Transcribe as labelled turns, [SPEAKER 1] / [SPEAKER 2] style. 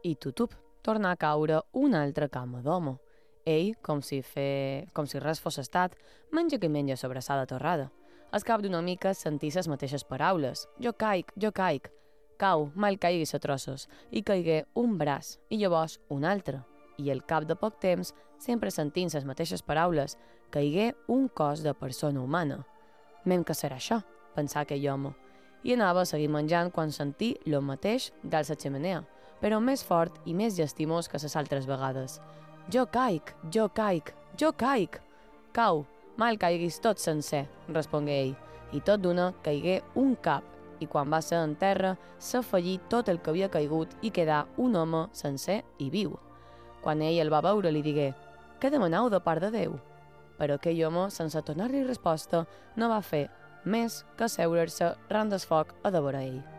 [SPEAKER 1] i tutup, tornà a caure una altra cama d'home. Ell, com si res fos estat, menja que menja sobrassada torrada. Al cap d'una mica sentí les mateixes paraules. Jo caic, jo caic. Cau, mal caigui a trossos, i caigué un braç, i llavors un altre. I al cap de poc temps, sempre sentint les mateixes paraules, caigué un cos de persona humana. Mem que serà això, pensà aquell home. I anava a seguir menjant quan sentí lo mateix dalt la xemenea, però més fort i més llastimós que les altres vegades. Jo caic, jo caic, jo caic. Cau, mal caiguis tot sencer, respongué ell, i tot d'una caigué un cap, i quan va ser en terra s'afegí tot el que havia caigut i quedà un home sencer i viu. Quan ell el va veure li digué: «Què demanau de part de Déu?» Però aquell home, sense tornar-li resposta, no va fer més que asseure-se ran del foc a devorar ell.